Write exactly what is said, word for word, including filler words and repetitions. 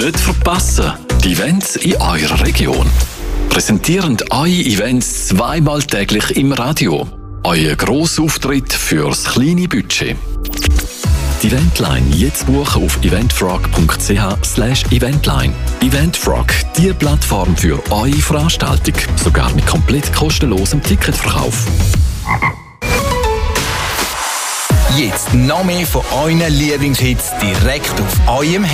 Nicht verpassen, die Events in eurer Region. Präsentierend eure Events zweimal täglich im Radio. Euer Grossauftritt fürs kleine Budget. Die Eventline jetzt buchen auf eventfrog punkt c h slash eventline. Eventfrog, die Plattform für eure Veranstaltung, sogar mit komplett kostenlosem Ticketverkauf. Jetzt noch mehr von euren Lieblingshits direkt auf eurem Handy.